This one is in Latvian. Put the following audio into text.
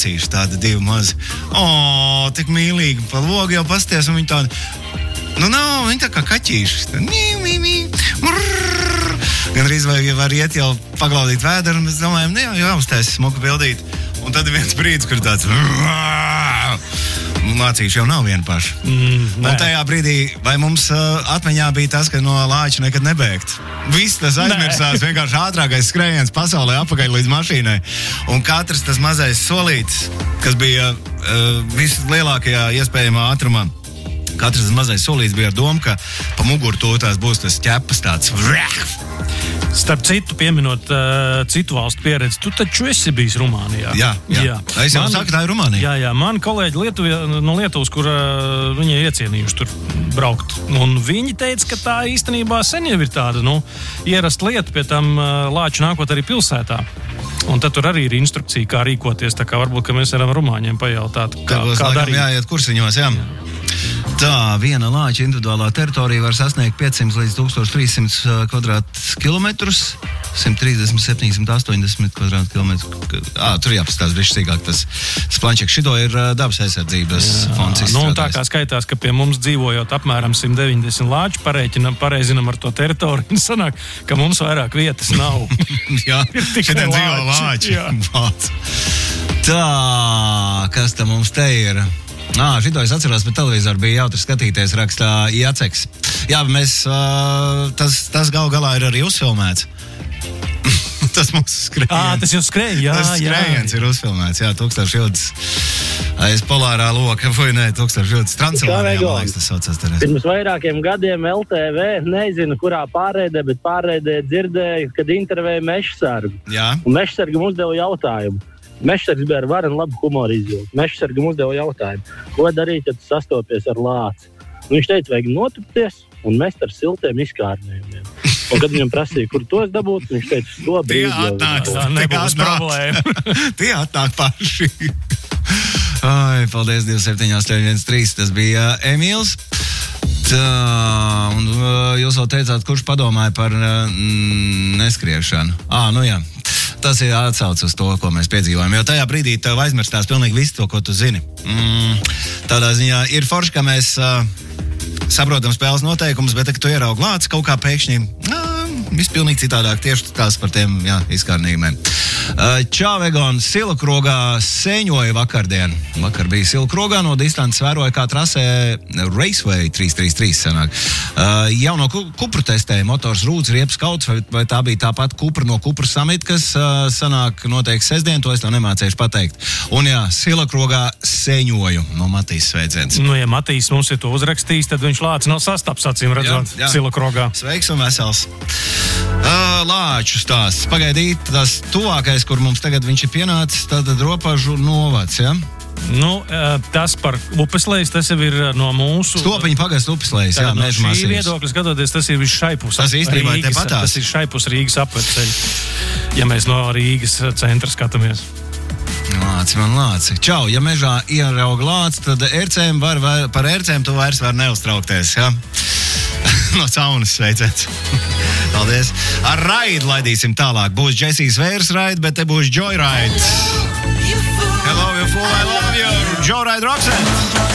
lācīši, tādi divi mazi. Tik mīlīgi, pa logu jau pasties, un viņi tādi, nav, viņi tā kā kaķīši. Gan arī var iet jau paglaudīt vēderu, un mēs domājam, jāuztais smuku bildīt. Un tad ir viens brīdis, kur tāds lācīši jau nav viena paša. Un tajā brīdī, vai mums atmiņā bija tas, ka no lāča nekad nebēgt? Viss tas aizmirsās, vienkārši ātrākais skrējiens pasaulē apakaļ līdz mašīnai. Un katrs tas mazais solītis, kas bija vislielākajā iespējamā ātrumā, katrs tas mazais solītis bija ar domu, ka pa muguru tūtās būs tas ķepas tāds. Starp citu, pieminot citu valstu pieredzi, tu taču esi bijis Rumānijā. Jā. Es jau saku, tā ir Rumānija. Jā, mani kolēģi no Lietuvas, kur viņi iecienījuši tur braukt. Un viņi teica, ka tā īstenībā sen jau ir tāda, ierasta lieta, pie tam lāči nākot arī pilsētā. Un tad tur arī ir instrukcija, kā rīkoties, tā kā varbūt, ka mēs varam rumāņiem pajautāt, kā darīt. Jāiet kursiņos, jā. Tā, viena lāča individuālā teritorija var sasniegt 500 līdz 1300 kvadrātkilometrus, 130, 780 kvadrātkilometrus. Tur jāpastāst bišķi sīkāk tas plančeks. Šito ir dabas aizsardzības fonds izstrādājis. Tā kā skaitās, ka pie mums dzīvojot apmēram 190 lāči, pareizinam ar to teritoriju, sanāk, ka mums vairāk vietas nav. Jā, šodien dzīvo lāči. Tā, kas tam mums te ir? Šito es atceros, bet televizoru bija jautri skatīties, rakstā Jaceks. Jā, mēs, tas gal galā ir arī uzfilmēts. Tas mums skrējiens. Tas jau skrēja, jā. Tas skrējiens ir uzfilmēts, jā, 1000 jūdzes aiz polārā loka, vai ne, 1000 jūdzes Transilvānijā, man liekas, tas saucās Terēs. Pirms vairākiem gadiem LTV, nezinu, kurā pārēdē, bet pārēdē dzirdēju, kad intervēja Mežsargu. Jā. Un Mežsargam uzdeva jautājumu. Mežsargs bija ar varenu labu humoru izjūtu. Mežsargam uzdeva jautājumu, ko darīt, ja tu sastopies ar lāci. Un viņš teica, vajag notupties un mest ar siltiem izkārnējumiem. Un kad viņam prasīja, kur tos dabūt, viņš teica, to brīdi jau nebūs problēma. Tie atnāk paši. Paldies, 27813, tas bija Emīls. Un jūs vēl teicāt, kurš padomāja par neskriešanu. Jā. Tas ir atsauc uz to, ko mēs piedzīvojam. Jo tajā brīdī tev aizmirstās pilnīgi visu to, ko tu zini. Tādā ziņā ir forši, ka mēs saprotam spēles noteikumus, bet, kad tu ieraugi lāci, kaut kā pēkšņi viss pilnīgi citādāk, tieši tās par tiem izkārnīgumiem. Čāvegona Silakrogā sēņoja vakardien. Vakar bija Silakrogā, no distances vēroja, kā trasē Raceway 333 sanāk. Jauno kupru testēja motors Rūds, Riepas kauts, vai tā bija tāpat kupra no Kupra Summit, kas sanāk noteikti sestdien, to es tev nemācējuši pateikt. Un jā, Silakrogā sēņoju no Matīs sveiciens. Ja Matīs mums ir to uzrakstījis, tad viņš lāci nav sastaps, acīm redzot, Silakrogā. Sveiks un vesels. Lāču stāsts. Pagaidīt, tas tuvākais, kur mums tagad viņš ir pienācis, tad Ropažu novads, ja? Tas par Upeslējas, tas jau ir no mūsu... Stopiņa pagastu Upeslējas, jā, Meža masīvs. No šī viedokļa skatoties, tas ir viss šaipus. Tas īstenībā te patās. Tas ir šaipus Rīgas apveceļi, ja mēs no Rīgas centra skatāmies. Lāci. Čau, ja mežā ierauga lāci, tad par ērcēm tu vairs var neuztraukties, ja? No saunas sveiciens. Paldies. Ar raidu laidīsim tālāk. Būs Jessijas Vērs raid, bet te būs Joyride. Hello, you fool, I love you. Joyride Roxette.